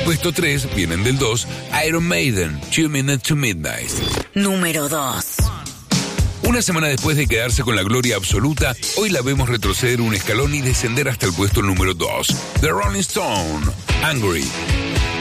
puesto 3 vienen del 2, Iron Maiden, 2 Minutes to Midnight. Número 2. Una semana después de quedarse con la gloria absoluta, hoy la vemos retroceder un escalón y descender hasta el puesto número 2. The Rolling Stone, Angry.